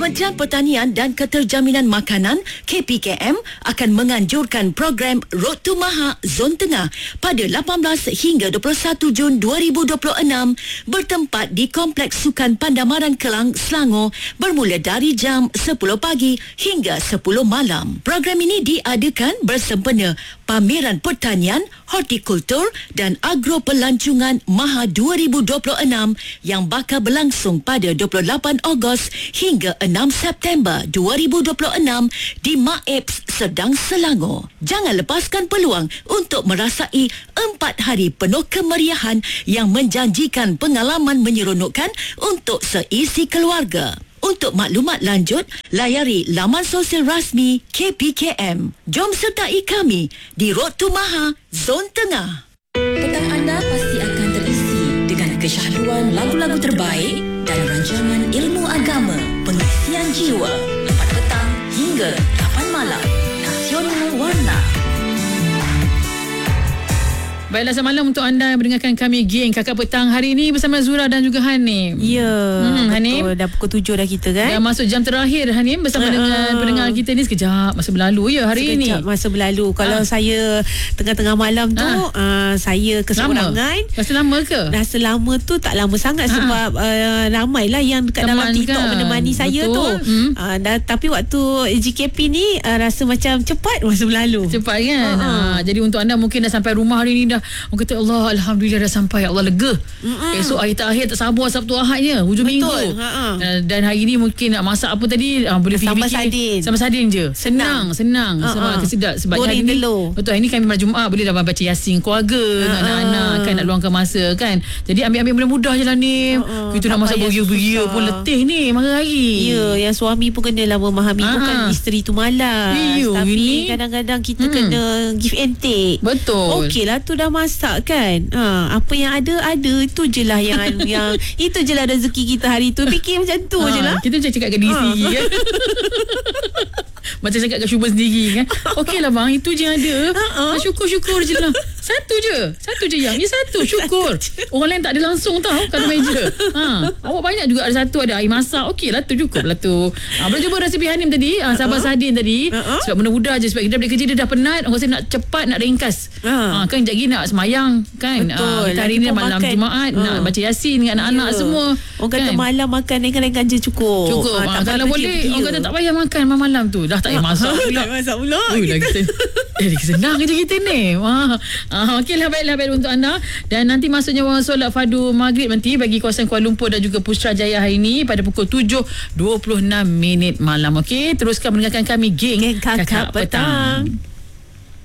Kementerian Pertanian dan Keterjaminan Makanan KPKM akan menganjurkan program Road to Maha Zon Tengah pada 18 hingga 21 Jun 2026 bertempat di Kompleks Sukan Pandamaran Kelang, Selangor bermula dari jam 10 pagi hingga 10 malam. Program ini diadakan bersempena Pameran Pertanian, Hortikultur dan Agropelancongan Maha 2026 yang bakal berlangsung pada 28 Ogos hingga 6 September 2026 di Maeps, Serdang, Selangor. Jangan lepaskan peluang untuk merasai 4 hari penuh kemeriahan yang menjanjikan pengalaman menyeronokkan untuk seisi keluarga. Untuk maklumat lanjut, layari laman sosial rasmi KPKM. Jom sertai kami di Road to Maha Zon Tengah. Petang anda pasti akan terisi dengan kesyahduan lagu-lagu terbaik dan rancangan ilmu agama, pengisian jiwa, 4 petang hingga 8 malam. Nasional Warna. Baiklah, selamat malam untuk anda yang mendengarkan kami geng Kakak Petang hari ini bersama Zura dan juga Hanim. Ya, Hanim. betul. Dah pukul 7 dah kita kan. Dah masuk jam terakhir Hanim bersama dengan pendengar kita ni. Sekejap masa berlalu ya hari ini. Sekejap masa berlalu. Kalau saya tengah-tengah malam tu saya keseorangan. Rasa lama ke? Rasa lama tu tak lama sangat sebab ramailah yang dekat Teman dalam TikTok kan? menemani saya Betul. tu. Tapi waktu GKP ni rasa macam cepat masa berlalu. Cepat kan? Jadi untuk anda mungkin dah sampai rumah hari ni dah. Orang kata Allah, Alhamdulillah dah sampai. Allah lega. Esok hari terakhir tak sabar Sabtu Ahadnya, hujung minggu. Dan hari ni mungkin nak masak apa tadi, boleh sambal fikir sardin. sambal sardin je. Senang. Sebab kesedap. Sebab hari ni betul, hari ni kami malam Jumaat boleh dah baca Yasin keluarga dengan anak-anak kan, nak luangkan masa kan. Jadi ambil mudah-mudah je lah ni. Kita nak masak beria-beria pun letih ni makan hari. Ya, yang suami pun kenalah memahami tu kan isteri tu malas. Tapi kadang-kadang kita kena give and take. Betul. Okey lah tu dah masak kan. Apa yang ada itu je lah yang itu je lah rezeki kita hari tu. Fikir macam tu je lah. Kita macam cakap kat diri sendiri kan. Macam cakap kat syubur sendiri kan. Okey lah bang, itu je yang ada. Syukur-syukur je lah. Satu je yang ni satu syukur. Orang lain tak ada langsung tau kat meja. Awak banyak juga ada satu, ada air masak. Okey lah tu, cukup lah tu. Boleh cuba resipi Hanim tadi, sambal sardin tadi. Sebab mudah-mudah je, sebab kita balik kerja dia dah penat. Orang rasa nak cepat, nak ringkas. Kan sekejap lagi nak semayang kan. Kita hari ni malam Jumaat nak baca Yasin dengan anak-anak semua. Orang kata malam makan ringkan-ringkan je cukup. Kalau boleh orang kata tak payah makan malam tu. Dah tak payah masak pula. Lagi senang je kita ni. Okeylah, baiklah untuk anda. Dan nanti masuknya solat fardu maghrib nanti bagi kawasan Kuala Lumpur dan juga Putrajaya hari ini pada pukul 7.26 malam. Okey, teruskan mendengarkan kami geng Kakak Petang.